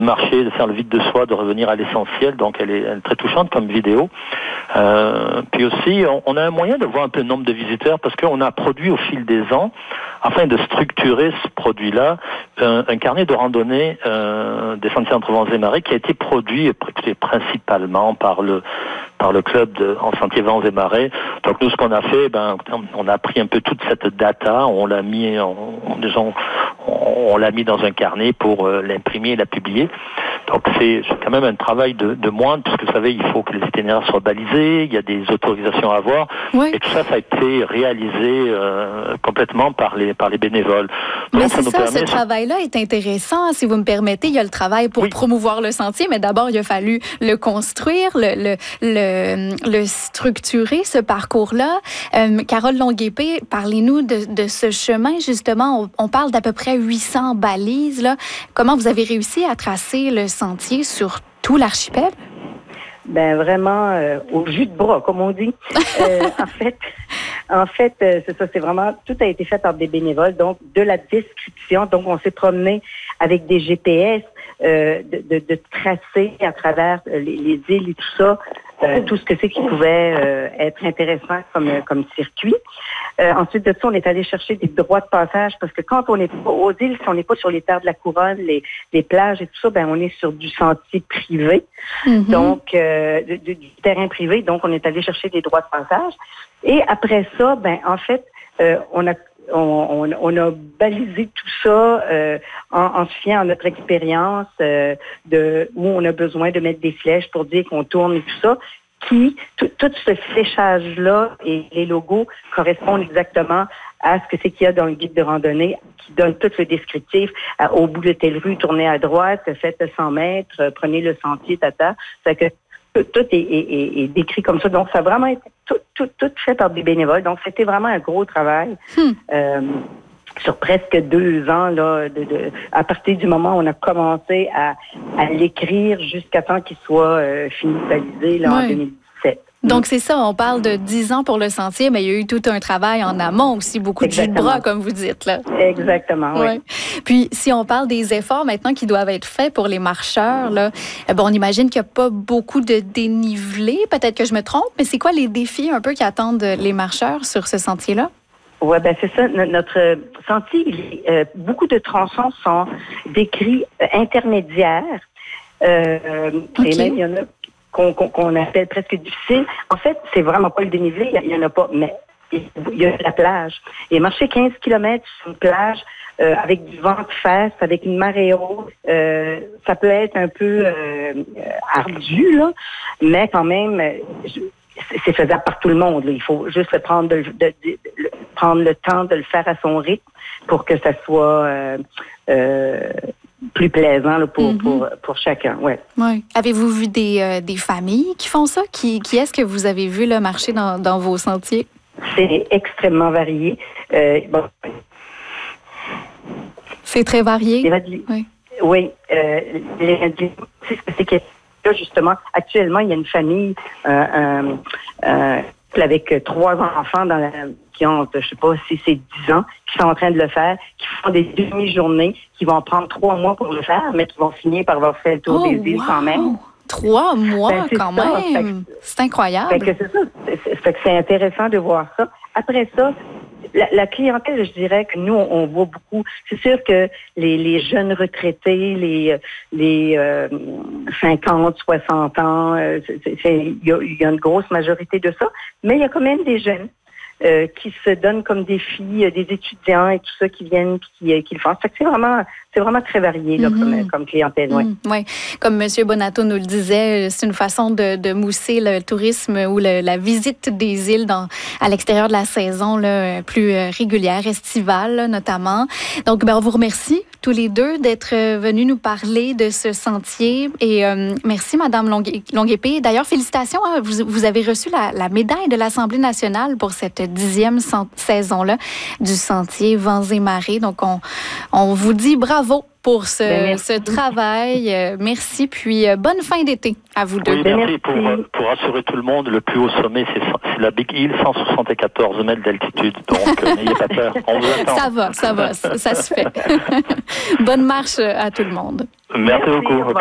marcher, de faire le vide de soi, de revenir à l'essentiel. Donc elle est très touchante comme vidéo. Puis aussi, on a un moyen de voir un peu le nombre de visiteurs parce qu'on a produit au fil des ans, afin de structurer ce produit-là, un carnet de randonnée des sentiers entre vents et marées qui a été produit principalement par le club en sentiers vents et marées. Donc nous, ce qu'on a fait, on a pris un peu toute cette data, on l'a mis dans un carnet pour l'imprimer et la publier. Donc c'est quand même un travail de moine, parce que vous savez, il faut que les itinéraires soient balisés, il y a des autorisations à avoir, et tout ça a été réalisé complètement par les bénévoles. Donc, mais c'est ça, ce travail-là est intéressant, si vous me permettez. Il y a le travail pour promouvoir le sentier, mais d'abord, il a fallu le construire, le structurer, ce parcours-là. Carole Longuépée, parlez-nous de ce chemin, justement. On parle d'à peu près 800 balises, là. Comment vous avez réussi à tracer le sentier sur tout l'archipel? Ben vraiment au jus de bras, comme on dit. En fait, c'est ça, c'est vraiment, tout a été fait par des bénévoles, donc de la description. Donc, on s'est promené avec des GPS, de tracer à travers les îles et tout ça, tout ce que c'est qui pouvait être intéressant comme circuit. Ensuite de ça, on est allé chercher des droits de passage parce que quand on est aux îles, si on n'est pas sur les terres de la couronne, les plages et tout ça, ben on est sur du sentier privé, donc du terrain privé. Donc, on est allé chercher des droits de passage. Et après ça, ben en fait, on a balisé tout ça en se fiant à notre expérience où on a besoin de mettre des flèches pour dire qu'on tourne et tout ça. Tout ce fléchage-là et les logos correspondent exactement à ce que c'est qu'il y a dans le guide de randonnée qui donne tout le descriptif. Au bout de telle rue, tournez à droite, faites 100 mètres, prenez le sentier, tata. Fait que tout est décrit comme ça. Donc, ça a vraiment été tout fait par des bénévoles. Donc, c'était vraiment un gros travail. Sur presque 2 ans, là, à partir du moment où on a commencé à l'écrire jusqu'à temps qu'il soit fini de baliser là, en 2017. Donc, c'est ça, on parle de 10 ans pour le sentier, mais il y a eu tout un travail en amont aussi, beaucoup de jus de bras, comme vous dites, là. Exactement, oui. Puis, si on parle des efforts maintenant qui doivent être faits pour les marcheurs, là, on imagine qu'il n'y a pas beaucoup de dénivelé, peut-être que je me trompe, mais c'est quoi les défis un peu qui attendent les marcheurs sur ce sentier-là? Oui, ben c'est ça. Notre sentier, beaucoup de tronçons sont décrits intermédiaires. Et même, il y en a qu'on appelle presque difficiles. En fait, c'est vraiment pas le dénivelé, il y en a pas, mais il y a la plage. Et marcher 15 km sur une plage avec du vent de face, avec une marée haute, ça peut être un peu ardu, là, mais quand même... c'est faisable par tout le monde. Là. Il faut juste prendre le temps de le faire à son rythme pour que ça soit plus plaisant là, pour chacun. Ouais. Ouais. Avez-vous vu des familles qui font ça? Qui est-ce que vous avez vu là, marcher dans vos sentiers? C'est extrêmement varié. Bon. C'est très varié? Oui. C'est que là, justement, actuellement, il y a une famille avec 3 enfants qui ont, je sais pas si c'est 10 ans, qui sont en train de le faire, qui font des demi-journées, qui vont prendre 3 mois pour le faire, mais qui vont finir par avoir fait le tour des îles quand même. 3 mois quand même! C'est incroyable! C'est intéressant de voir ça. Après ça, la clientèle, je dirais que nous, on voit beaucoup. C'est sûr que les jeunes retraités, les 50, 60 ans, il y a une grosse majorité de ça, mais il y a quand même des jeunes qui se donnent comme défi, des étudiants et tout ça qui viennent qui le font. C'est vraiment très varié là, comme clientèle. Oui, comme M. Bonato nous le disait, c'est une façon de mousser le tourisme ou la visite des îles à l'extérieur de la saison là, plus régulière, estivale là, notamment. Donc, on vous remercie tous les deux d'être venus nous parler de ce sentier. Et merci, Mme Longuépée. D'ailleurs, félicitations, hein, vous avez reçu la médaille de l'Assemblée nationale pour cette 10e saison-là du sentier Vents et Marées. Donc, on vous dit bravo pour ce travail. Merci, puis bonne fin d'été à vous deux. Oui, merci. Pour rassurer tout le monde, le plus haut sommet, c'est la Big Hill, 174 mètres d'altitude. Donc, n'ayez pas peur, on vous attend. Ça va, ça se fait. Bonne marche à tout le monde. Merci beaucoup.